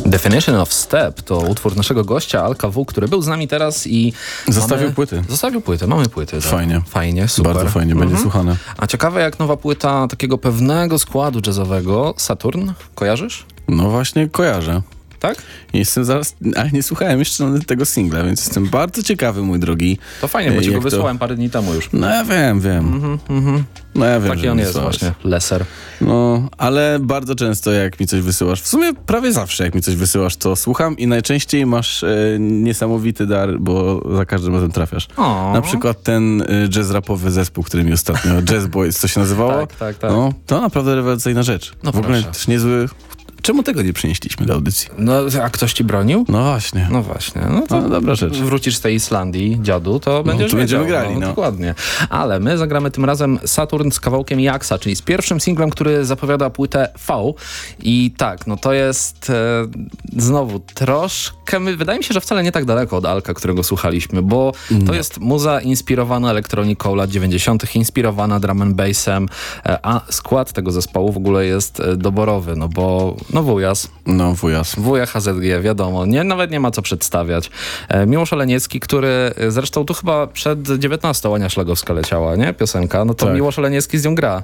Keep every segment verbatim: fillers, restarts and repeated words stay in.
Definition of Step to utwór naszego gościa Alka W, który był z nami teraz i... Zostawił mamy... płyty. Zostawił płyty, mamy płyty. Tak. Fajnie. Fajnie, super. Bardzo fajnie, będzie mhm. słuchane. A ciekawe jak nowa płyta takiego pewnego składu jazzowego, Saturn, kojarzysz? No właśnie, kojarzę. Tak? Jestem zaraz, ale nie słuchałem jeszcze tego singla, więc jestem bardzo ciekawy, mój drogi. To fajnie, bo ci go Jak wysłałem to... parę dni temu już. No ja wiem, wiem. Mhm, mhm. No ja wiem, Taki że on jest wysłałeś. właśnie, leser. No, ale bardzo często jak mi coś wysyłasz, w sumie prawie zawsze jak mi coś wysyłasz, to słucham i najczęściej masz e, niesamowity dar, bo za każdym razem trafiasz. O. Na przykład ten e, jazz rapowy zespół, który mi ostatnio, Jazz Boys, co się nazywało? Tak, tak, tak. No, to naprawdę rewelacyjna rzecz. No w ogóle proszę. też niezły... Czemu tego nie przynieśliśmy do audycji? No, a ktoś ci bronił? No właśnie. No właśnie. No to No, dobra rzecz. wrócisz z tej Islandii, dziadu, to będziesz to będziemy wiedział. grali, no. Dokładnie. Ale my zagramy tym razem Saturn z kawałkiem Jaksa, czyli z pierwszym singlem, który zapowiada płytę V. I tak, no to jest e, znowu troszkę, my, wydaje mi się, że wcale nie tak daleko od Alka, którego słuchaliśmy, bo no. to jest muza inspirowana elektroniką lat dziewięćdziesiątych, inspirowana drum and bassem, e, a skład tego zespołu w ogóle jest e, doborowy, no bo no wujas. No, wujas. Wuja H Z G, wiadomo, nie, nawet nie ma co przedstawiać. E, Miłosz Oleniecki, który e, zresztą tu chyba przed dziewiętnastą Ania Szlagowska leciała, nie? Piosenka, no to Tak. Miłosz Oleniecki z nią gra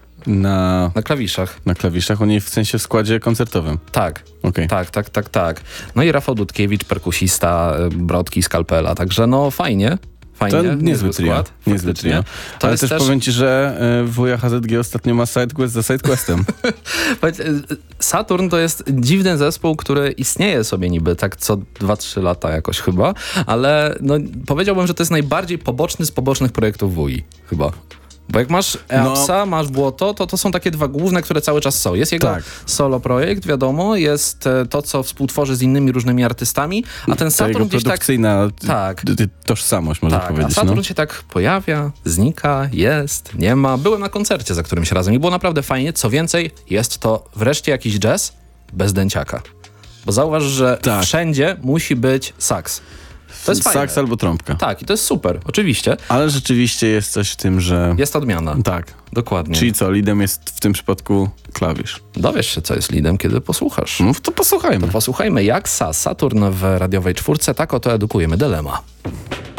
Na, na klawiszach. na klawiszach, u niej w sensie w składzie koncertowym. Tak, Okej. tak, tak, tak, tak. No i Rafał Dudkiewicz, perkusista, e, Brodki, Skalpela, także no fajnie. Fajnie, To niezły trio. skład, Niezły faktycznie. trio. To Ale jest też, też powiem ci, że y, wuja H Z G ostatnio ma sidequest za sidequestem. Powiedz, e, Saturn to jest dziwny zespół, który istnieje sobie niby tak co dwa trzy lata jakoś chyba, ale no, powiedziałbym, że to jest najbardziej poboczny z pobocznych projektów W U I chyba. Bo jak masz Eapsa, no. masz Błoto, to to są takie dwa główne, które cały czas są. Jest jego Tak. solo projekt, wiadomo, jest e, to, co współtworzy z innymi różnymi artystami, a ten To Saturn jego gdzieś tak... produkcyjna Tak. t- t- tożsamość, można Tak, a powiedzieć. Saturn No. się tak pojawia, znika, jest, nie ma. Byłem na koncercie za którymś razem i było naprawdę fajnie. Co więcej, jest to wreszcie jakiś jazz bez dęciaka. Bo zauważ, że Tak. wszędzie musi być saks. To jest fajne. Saks albo trąbka. Tak, i to jest super, oczywiście. Ale rzeczywiście jest coś w tym, że... Jest odmiana. Tak. Dokładnie. Czyli co, leadem jest w tym przypadku klawisz. Dowiesz się, co jest leadem, kiedy posłuchasz. No to posłuchajmy. Posłuchajmy Jaksa, Saturn w radiowej czwórce. Tak oto edukujemy Dylema.